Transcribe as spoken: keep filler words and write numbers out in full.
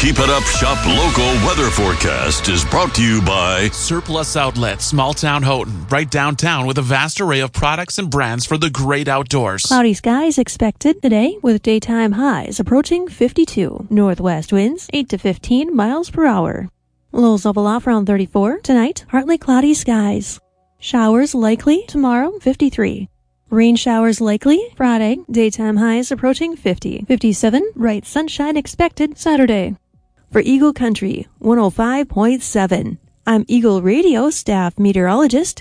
Keep It Up Shop local weather forecast is brought to you by Surplus Outlet, Small Town Houghton, right downtown with a vast array of products and brands for the great outdoors. Cloudy skies expected today with daytime highs approaching fifty-two. Northwest winds eight to fifteen miles per hour. Lows level off around thirty-four. Tonight, partly cloudy skies. Showers likely tomorrow, fifty-three. Rain showers likely Friday. Daytime highs approaching fifty. fifty-seven. Bright sunshine expected Saturday. For Eagle Country one oh five point seven, I'm Eagle Radio staff meteorologist